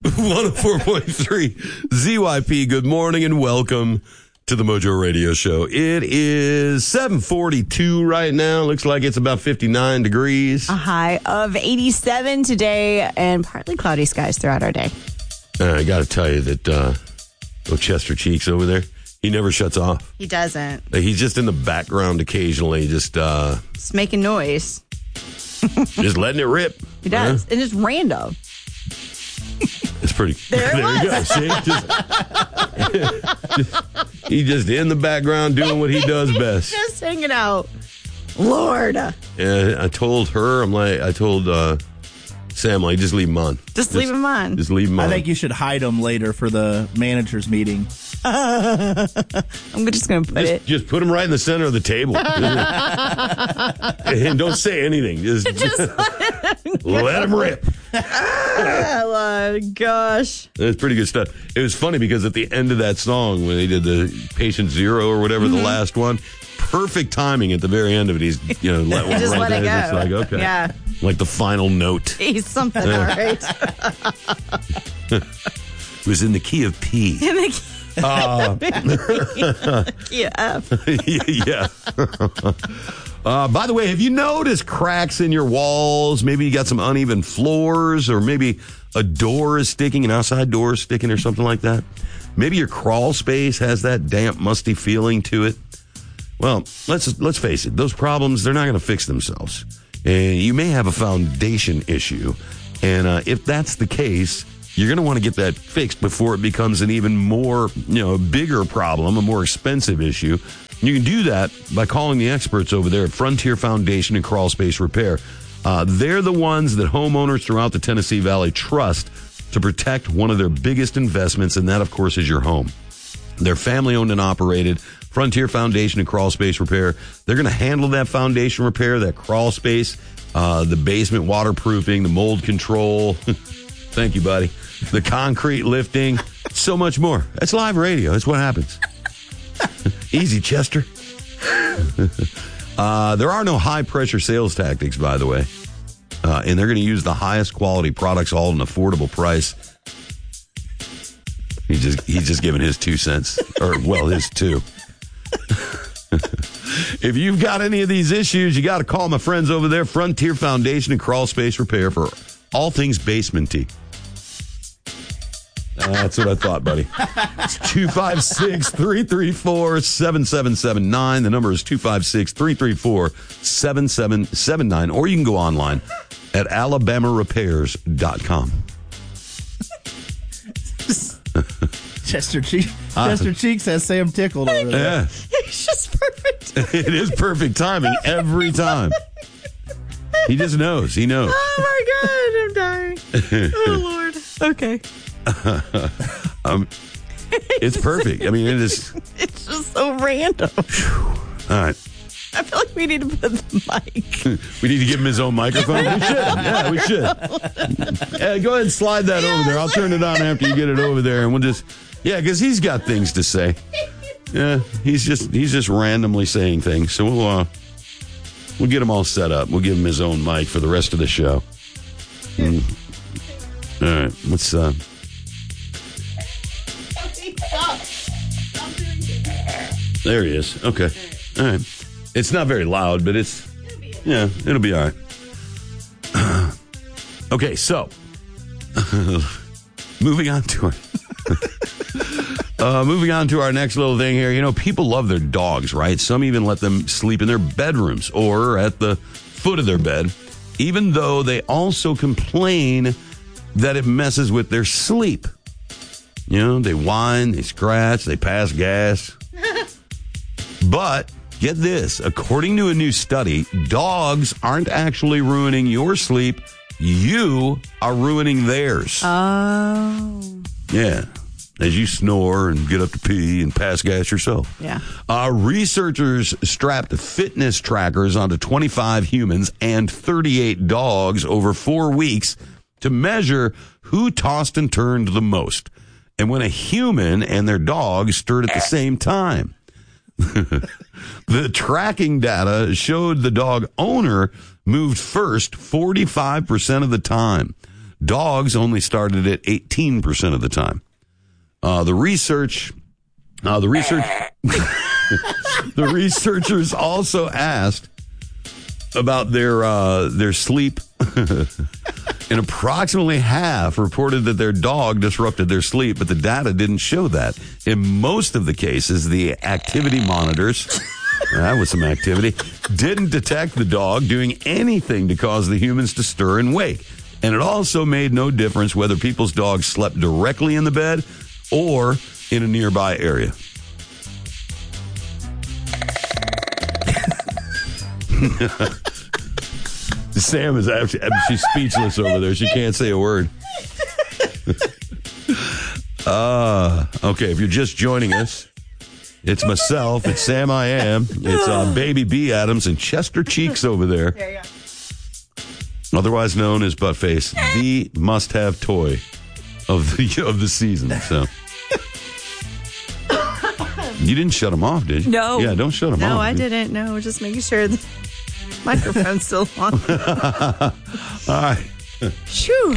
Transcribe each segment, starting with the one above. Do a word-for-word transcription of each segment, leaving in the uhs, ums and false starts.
one oh four point three Z Y P. Good morning and welcome to the Mojo Radio Show. It is seven forty-two right now. Looks like it's about fifty-nine degrees. A high of eighty-seven today and partly cloudy skies throughout our day. Uh, I got to tell you that uh, oh, Chester Cheeks over there, he never shuts off. He doesn't. He's just in the background occasionally, just uh, Just making noise. just letting it rip. He does. Uh, And it's random. It's pretty. There it there you go. See? Just, he just in the background doing what he does best. Just hanging out. Lord. And I told her, I'm like, I told uh, Sam, like, just leave him on. Just, Just leave him on. Just leave him on. I think you should hide them later for the managers meeting. I'm just going to put just, it. just put him right in the center of the table. And don't say anything. Just, Just let him rip. oh, gosh. It's pretty good stuff. It was funny because at the end of that song, when they did the Patient Zero or whatever, mm-hmm. the last one, perfect timing at the very end of it. He's, you know, let one just right let it there. go. It's like, okay. Yeah. Like the final note. He's something, all right. It was in the key of P. In the Uh, yeah. yeah. Uh, by the way, have you noticed cracks in your walls? Maybe you got some uneven floors, or maybe a door is sticking, an outside door is sticking, or something like that. Maybe your crawl space has that damp, musty feeling to it. Well, let's let's face it; those problems, they're not going to fix themselves. And you may have a foundation issue, and uh, if that's the case, you're going to want to get that fixed before it becomes an even more, you know, bigger problem, a more expensive issue. You can do that by calling the experts over there at Frontier Foundation and Crawl Space Repair. Uh, they're the ones that homeowners throughout the Tennessee Valley trust to protect one of their biggest investments, and that, of course, is your home. They're family-owned and operated. Frontier Foundation and Crawl Space Repair. They're going to handle that foundation repair, that crawl space, uh, the basement waterproofing, the mold control. Thank you, buddy. The concrete lifting, so much more. That's live radio. That's what happens. Easy, Chester. uh, there are no high-pressure sales tactics, by the way. Uh, and they're going to use the highest quality products, all at an affordable price. He just He's just giving his two cents. Or, well, his two. If you've got any of these issues, you got to call my friends over there, Frontier Foundation and Crawl Space Repair, for all things basement-y. Uh, that's what I thought, buddy. It's two five six, three three four, seven seven seven nine. The number is two five six, three three four, seven seven seven nine. Or you can go online at alabama repairs dot com. Chester, che- Chester Cheeks has Sam tickled over there. Yeah. It's just perfect. It is perfect timing every time. He just knows. He knows. Oh, my God. I'm dying. Oh, Lord. Okay. um, it's perfect. I mean, it is. It's just so random. All right. I feel like we need to put the mic. We need to give him his own microphone. We should. Yeah, we should. Yeah, go ahead and slide that over there. I'll turn it on after you get it over there, and we'll just. Yeah, because he's got things to say. Yeah, he's just he's just randomly saying things. So we'll uh, we'll get him all set up. We'll give him his own mic for the rest of the show. Mm. All right, let's. Uh, There he is. Okay. All right. It's not very loud, but it's, yeah, it'll be all right. Okay, so, moving on to our, uh, moving on to our next little thing here. You know, people love their dogs, right? Some even let them sleep in their bedrooms or at the foot of their bed, even though they also complain that it messes with their sleep. You know, they whine, they scratch, they pass gas. But get this, according to a new study, dogs aren't actually ruining your sleep. You are ruining theirs. Oh. Yeah. As you snore and get up to pee and pass gas yourself. Yeah. Uh, researchers strapped fitness trackers onto twenty-five humans and thirty-eight dogs over four weeks to measure who tossed and turned the most, and when a human and their dog stirred at the same time. The tracking data showed the dog owner moved first forty-five percent of the time. Dogs only started at eighteen percent of the time. Uh, the research, uh, the research, the researchers also asked about their uh, their sleep, and approximately half reported that their dog disrupted their sleep, but the data didn't show that. In most of the cases, the activity monitors, that was some activity, didn't detect the dog doing anything to cause the humans to stir and wake. And it also made no difference whether people's dogs slept directly in the bed or in a nearby area. Sam is actually, she's speechless over there. She can't say a word. uh, okay, if you're just joining us, it's myself, it's Sam I Am, it's uh, Baby B Adams, and Chester Cheeks over there. There you go. Otherwise known as Buttface, the must-have toy of the of the season. So you didn't shut him off, did you? No. Yeah, don't shut him no, off. No, I didn't. No, just making sure the microphone's still on. All right. Shoo.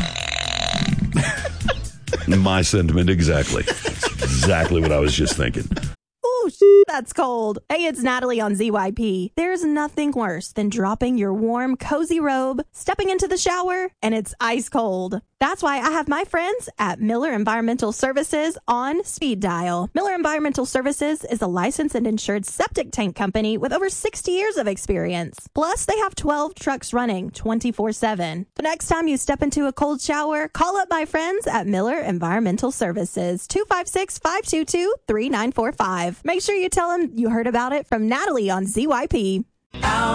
My sentiment, exactly. That's exactly what I was just thinking. Ooh, that's cold. Hey, it's Natalie on Z Y P. There's nothing worse than dropping your warm, cozy robe, stepping into the shower, and it's ice cold. That's why I have my friends at Miller Environmental Services on speed dial. Miller Environmental Services is a licensed and insured septic tank company with over sixty years of experience. Plus, they have twelve trucks running twenty-four seven. The next time you step into a cold shower, call up my friends at Miller Environmental Services, two five six, five two two, three nine four five. Make sure you tell them you heard about it from Natalie on Z Y P.